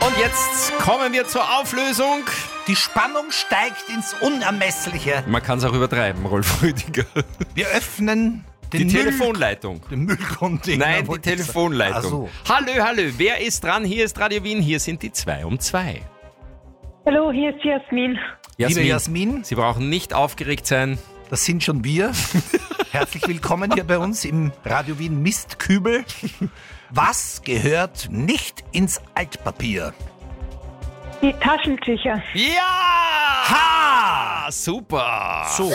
Und jetzt kommen wir zur Auflösung. Die Spannung steigt ins Unermessliche. Man kann es auch übertreiben, Rolf Rüdiger. Wir öffnen Die Telefonleitung. Den Müllcontainer. Nein, die Telefonleitung. Ach so. Hallo, wer ist dran? Hier ist Radio Wien, hier sind die 2 um 2. Hallo, hier ist Jasmin. Liebe Jasmin, Sie brauchen nicht aufgeregt sein. das sind schon wir. Herzlich willkommen hier bei uns im Radio Wien Mistkübel. Was gehört nicht ins Altpapier? Die Taschentücher. Ja! Ha! Super! So.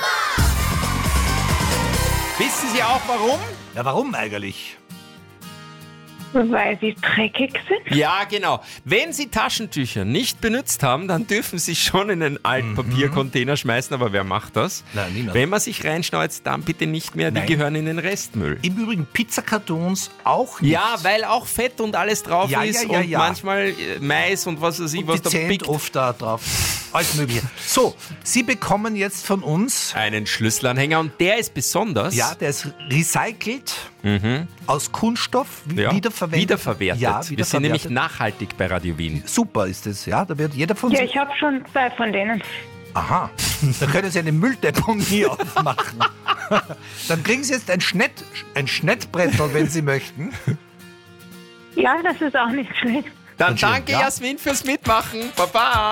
Wissen Sie auch warum? Ja, warum eigentlich? Weil sie dreckig sind. Ja, genau. Wenn Sie Taschentücher nicht benutzt haben, dann dürfen Sie schon in den Altpapiercontainer schmeißen, aber wer macht das? Nein, niemand. Wenn man sich reinschneuzt, dann bitte nicht mehr, die Nein. gehören in den Restmüll. Im Übrigen Pizzakartons auch nicht. Ja, weil auch Fett und alles drauf Ja, ist ja, und ja. Mais und was weiß ich, Und was da dezent pickt. oft da drauf. Alles Mögliche. So, Sie bekommen jetzt von uns, Einen Schlüsselanhänger und der ist besonders. ja, der ist recycelt, aus Kunststoff, Ja, wiederverwendet. wiederverwertet. Ja, Wir sind wiederverwertet. nämlich nachhaltig bei Radio Wien. Super ist es, ja, da wird jeder von Ja, sich... ich habe schon 2 von denen. Aha, da können Sie eine Mülldeponie aufmachen. Dann kriegen Sie jetzt ein Schnettbrettel, wenn Sie möchten. Ja, das ist auch nicht schlecht. Dann Schön, danke ja. Jasmin fürs Mitmachen. Baba.